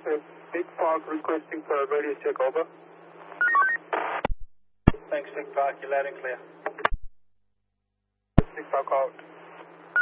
Big Park requesting for a radio check, over. Thanks, Big Park. You're loud and clear. Big Park out.